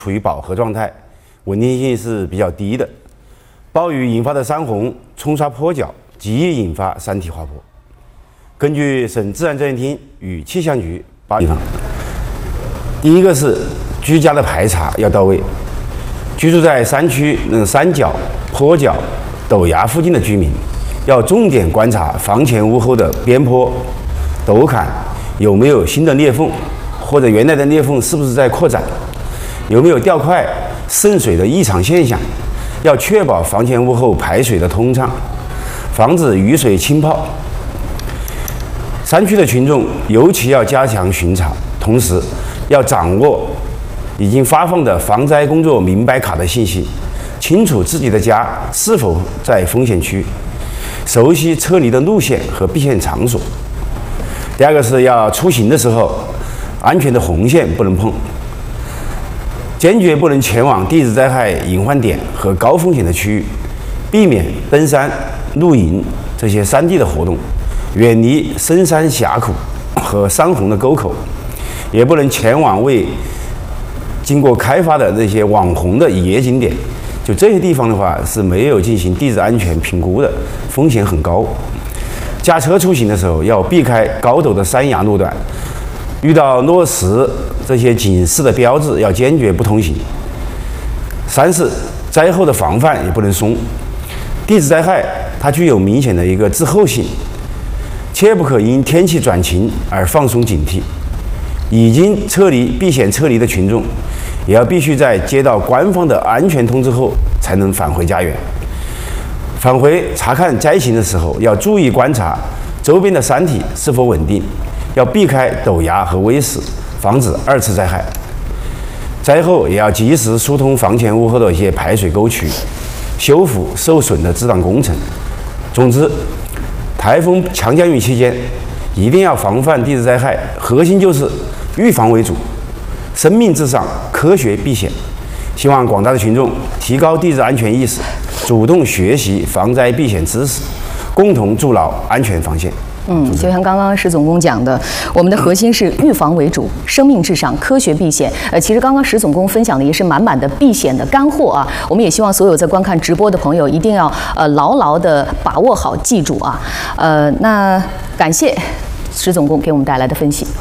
处于饱和状态，稳定性是比较低的。暴雨引发的山洪冲刷坡脚，极易引发山体滑坡。根据省自然灾害厅与气象局8点，第一个是居家的排查要到位，居住在山区山脚、坡脚、陡崖附近的居民，要重点观察房前屋后的边坡、陡坎有没有新的裂缝，或者原来的裂缝是不是在扩展，有没有掉块、渗水的异常现象，要确保房前屋后排水的通畅，防止雨水浸泡。山区的群众尤其要加强巡查，同时要掌握已经发放的防灾工作明白卡的信息，清楚自己的家是否在风险区，熟悉撤离的路线和避险场所。第二个是要出行的时候，安全的红线不能碰，坚决不能前往地质灾害隐患点和高风险的区域，避免登山、露营这些山地的活动，远离深山峡谷和山洪的沟口，也不能前往未经过开发的那些网红的野景点。就这些地方的话是没有进行地质安全评估的，风险很高。驾车出行的时候要避开高陡的山崖路段，遇到落石这些警示的标志要坚决不通行。三是灾后的防范也不能松，地质灾害它具有明显的一个滞后性，切不可因天气转晴而放松警惕。已经避险撤离的群众，也要必须在接到官方的安全通知后才能返回家园。返回查看灾情的时候，要注意观察周边的山体是否稳定，要避开陡崖和危石，防止2次灾害。灾后也要及时疏通房前屋后的一些排水沟渠，修复受损的治挡工程。总之，台风强降雨期间一定要防范地质灾害，核心就是预防为主，生命至上，科学避险。希望广大的群众提高地质安全意识，主动学习防灾避险知识，共同筑牢安全防线。 就像刚刚石总工讲的，我们的核心是预防为主，生命至上，科学避险。其实刚刚石总工分享的也是满满的避险的干货啊。我们也希望所有在观看直播的朋友一定要牢牢的把握好，记住啊。那感谢石总工给我们带来的分析。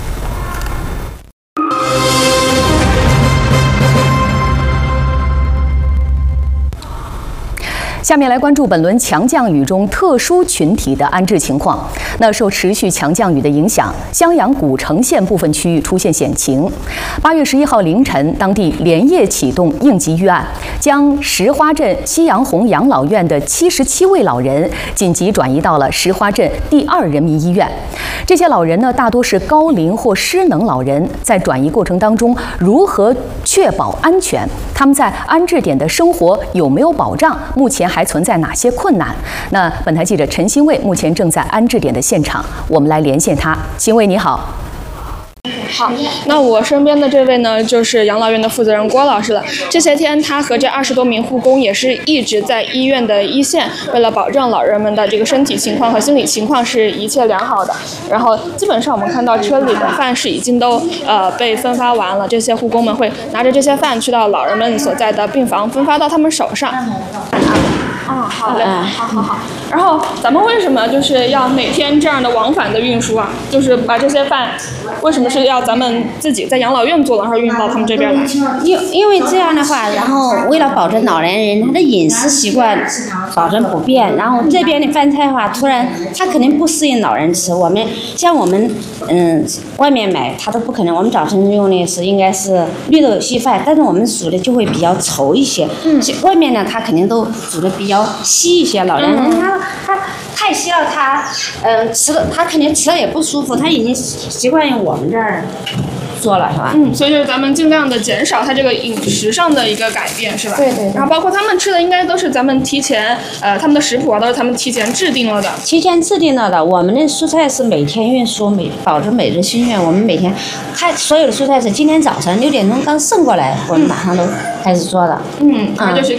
下面来关注本轮强降雨中特殊群体的安置情况。那受持续强降雨的影响，襄阳古城县部分区域出现险情。8月11号凌晨，当地连夜启动应急预案，将石花镇西洋红养老院的77位老人紧急转移到了石花镇第2人民医院。这些老人呢，大多是高龄或失能老人，在转移过程当中，如何确保安全？他们在安置点的生活有没有保障？目前还存在哪些困难？那本台记者陈新卫目前正在安置点的现场，我们来连线他。新卫你好。 好，那我身边的这位呢，就是养老院的负责人郭老师了。这些天，他和这20多名护工也是一直在医院的一线，为了保证老人们的这个身体情况和心理情况是一切良好的。然后，基本上我们看到车里的饭是已经都被分发完了，这些护工们会拿着这些饭去到老人们所在的病房，分发到他们手上。好嘞，好。然后咱们为什么就是要每天这样的往返的运输啊？就是把这些饭，为什么是要咱们自己在养老院做，然后运到他们这边来？ 因为这样的话，然后为了保证老年人他的饮食习惯保证不变，然后这边的饭菜的话，突然他肯定不适应老人吃。我们外面买他都不可能，我们早晨用的应该是绿豆稀饭，但是我们煮的就会比较稠一些。外面呢他肯定都煮的比较稀一些，老年人他太稀了，吃的他肯定吃的也不舒服，他已经习惯于我们这儿做了，是吧？ 所以就是咱们尽量的减少他这个饮食上的一个改变，是吧？ 对。 然后包括他们吃的应该都是咱们提前他们的食谱啊都是他们提前制定了的。 我们的蔬菜是每天运输，保证每日新鲜。我们每天，所有的蔬菜是今天早晨6点钟刚送过来，我们马上都开始做了。 然后就是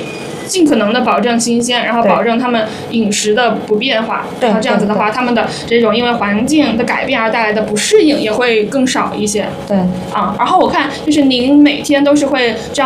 尽可能的保证新鲜，然后保证他们饮食的不变化。 对， 然后这样子的话，他们的这种因为环境的改变而带来的不适应也会更少一些。 对， 然后我看就是您每天都是会这样